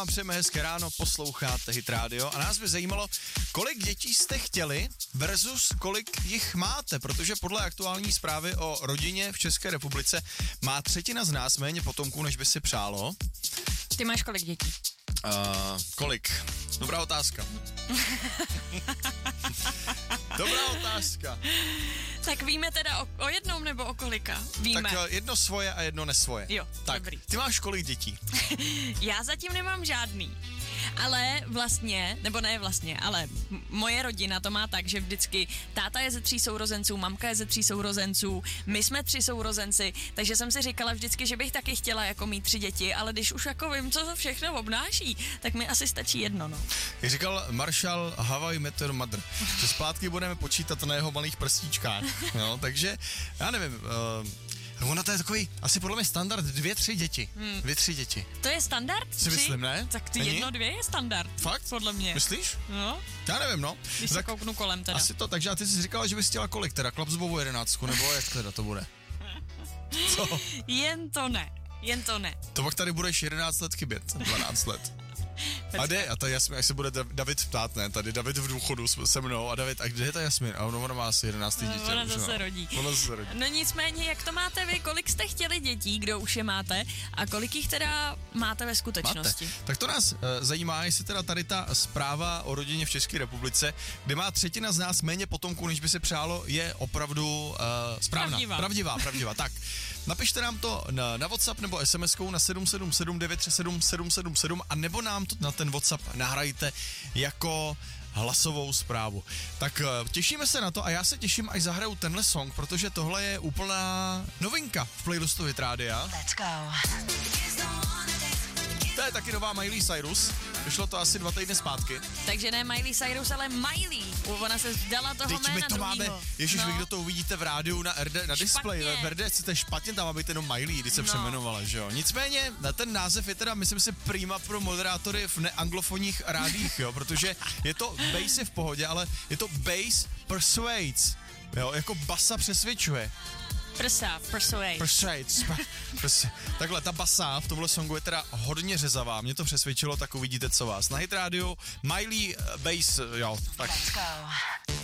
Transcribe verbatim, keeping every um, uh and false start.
vám přejeme hezké ráno, posloucháte Hit Radio a nás by zajímalo, kolik dětí jste chtěli versus kolik jich máte, protože podle aktuální zprávy o rodině v České republice má třetina z nás méně potomků, než by si přálo. Ty máš kolik dětí? Uh, kolik? Dobrá otázka. Dobrá otázka. Tak víme teda o, o jednom nebo o kolika? Víme. Tak jedno svoje a jedno nesvoje. Jo, tak, dobrý. Ty máš kolik dětí? Já zatím nemám žádný. Ale vlastně, nebo ne vlastně, ale m- moje rodina to má tak, že vždycky táta je ze tří sourozenců, mamka je ze tří sourozenců, my jsme tři sourozenci, takže jsem si říkala vždycky, že bych taky chtěla jako mít tři děti, ale když už jako vím, co to všechno obnáší, tak mi asi stačí jedno, no. Jak říkal Marshall Hawaii Met Your Mother, že zpátky budeme počítat na jeho malých prstíčkách, no, takže já nevím, uh, ono to je takový, asi podle mě standard, dvě, tři děti. Hmm. Dvě, tři děti. To je standard? Si myslím, ne? Tak ty Není? jedno, dvě je standard. Fakt? Podle mě. Myslíš? No. Já nevím, no. Když tak se kouknu kolem teda. asi to, takže a ty jsi říkala, že bys chtěla kolik teda? Klapsbovou jedenáctku, nebo jak teda to bude? Co? Jen to ne. Jen to ne. To pak tady budeš jedenáct let chybět, dvanáct let. A kde? A ta Jasmin, až se bude David ptát, ne? Tady David v důchodu se mnou a David, a kde je ta Jasmin? A ono, ono má asi jedenácté dítě. Ona už, zase no. rodí. Ona zase rodí. No nicméně, jak to máte vy? Kolik jste chtěli dětí, kdo už je máte? A kolik jich teda máte ve skutečnosti? Máte. Tak to nás uh, zajímá, jestli teda tady ta zpráva o rodině v České republice, kde má třetina z nás méně potomků, než by se přálo, je opravdu uh, správná. Pravdivá. Pravdivá, pravdivá. Tak, napište nám to na, na WhatsApp nebo SMSkou na sedm sedm sedm devět tři sedm sedm sedm sedm a nebo nám to na ten WhatsApp nahrajte jako hlasovou zprávu. Tak uh, těšíme se na to a já se těším, až zahraju tenhle song, protože tohle je úplná novinka v playlistu Hit Rádia. Let's go. To je taky nová Miley Cyrus. Vyšlo to asi dva týdny zpátky. Takže ne Miley Cyrus, ale Miley. Ona se vzdala toho Teď my jména to máme, druhýho. ježiš, no. vy kdo to uvidíte v rádiu na, R D, na displeji, v R D C, to je špatně, tam má být jenom Miley, když se No. přemenovala, že jo. Nicméně, ten název je teda, myslím si, prima pro moderátory v neanglofonních rádích, jo, protože je to bass je v pohodě, ale je to bass persuades, jo, jako basa přesvědčuje. Prsa, persuade. Persuades. Pers- Takhle, ta basa v tomhle songu je teda hodně řezavá, mě to přesvědčilo, tak uvidíte, co vás. Na Hit Radio, Miley, bass, jo, tak. Let's go.